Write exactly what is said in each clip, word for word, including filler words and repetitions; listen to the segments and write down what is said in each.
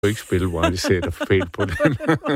ikke spille Whitey Set of Fate på den.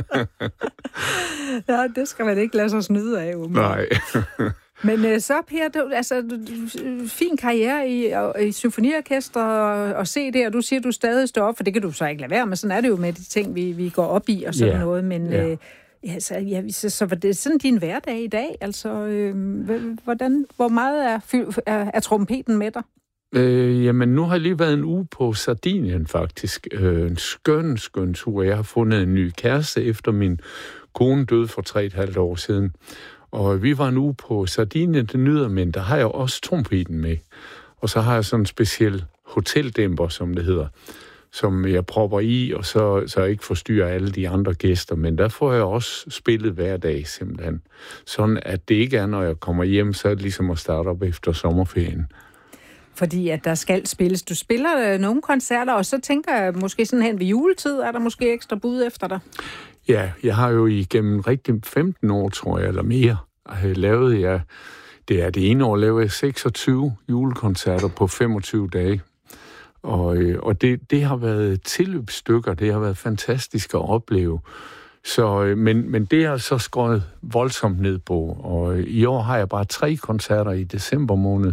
Ja, det skal man ikke lade sig snyde af. Nej. Men øh, så, Per, du, altså, du, fin karriere i, i symfoniorkester og, og C D, og du siger, du stadig står op, for det kan du så ikke lade være med. Sådan er det jo med de ting, vi, vi går op i og sådan yeah. noget. Men yeah. øh, ja, så, ja, så, så var det sådan din hverdag i dag? Altså, øh, hvordan, hvor meget er, er, er trompeten med dig? Øh, jamen, nu har jeg lige været en uge på Sardinien, faktisk. Øh, en skøn, skøn tur. Jeg har fundet en ny kæreste, efter min kone døde for tre og et halvt år siden. Og vi var en uge på Sardinien, det nyder, men der har jeg også trompeten med. Og så har jeg sådan en speciel hoteldæmper, som det hedder, som jeg propper i, og så, så jeg ikke forstyrrer alle de andre gæster. Men der får jeg også spillet hver dag, simpelthen. Sådan, at det ikke er, når jeg kommer hjem, så er det ligesom at starte op efter sommerferien. Fordi at der skal spilles. Du spiller øh, nogle koncerter, og så tænker jeg måske sådan hen ved juletid, er der måske ekstra bud efter dig? Ja, jeg har jo igennem rigtig femten år, tror jeg, eller mere, lavet jeg, det er det ene år, lavede jeg seksogtyve julekoncerter på femogtyve dage. Og, og det, det har været tilløbsstykker, det har været fantastisk at opleve. Så, men, men det er så skåret voldsomt ned på, og i år har jeg bare tre koncerter i december måned,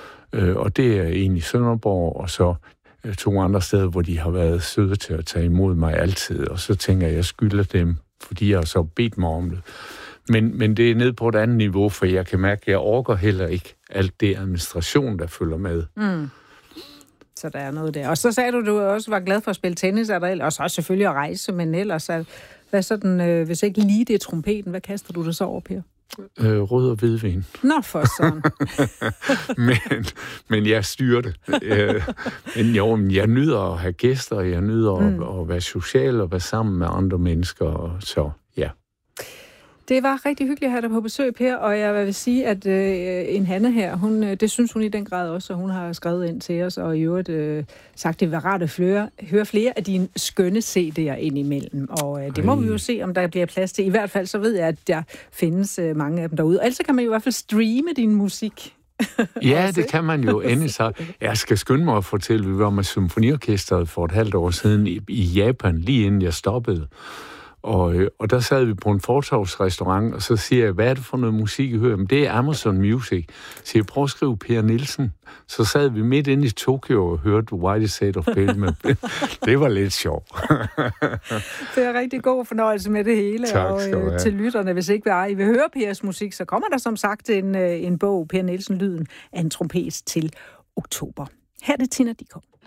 og det er en i Sønderborg, og så to andre steder, hvor de har været søde til at tage imod mig altid, og så tænker jeg, at jeg skylder dem, fordi jeg har så bedt mig om det. Men, men det er ned på et andet niveau, for jeg kan mærke, at jeg orker heller ikke alt det administration, der følger med. Mm. Så der er noget der. Og så sagde du, at du også var glad for at spille tennis, er der, og så selvfølgelig at rejse, men ellers, hvad sådan, øh, hvis ikke lige det er trompeten, hvad kaster du det så over, Per? Øh, rød og hvidvin. Nå, for sådan. men, men jeg styrer det. Øh, men jo, men jeg nyder at have gæster, og jeg nyder mm. at, at være social og være sammen med andre mennesker, og så, ja. Det var rigtig hyggeligt at have dig på besøg, Per, og jeg vil sige, at øh, en Hanne her, hun, det synes hun i den grad også, og hun har skrevet ind til os, og i øvrigt øh, sagt, det var rart at flere, høre flere af dine skønne C D'er indimellem, og øh, det må Ej. vi jo se, om der bliver plads til. I hvert fald så ved jeg, at der findes øh, mange af dem derude. Altså kan man jo i hvert fald streame din musik. Ja, det kan man jo endelig så. Jeg skal skynde mig at fortælle, at vi var med symfoniorkestret for et halvt år siden i, i Japan, lige inden jeg stoppede. Og, og der sad vi på en fortovsrestaurant, og så siger jeg, hvad er det for noget musik, I hører? Men det er Amazon Music. Så jeg prøver at skrive Per Nielsen. Så sad vi midt inde i Tokyo og hørte Whitey Set of Fate. Det var lidt sjovt. Det er rigtig god fornøjelse med det hele. Tak, og øh, til lytterne, hvis ikke I vil høre Pers musik, så kommer der som sagt en, en bog, Per Nielsen, Lyden af en trompet til oktober. Her er det Tina Dickow.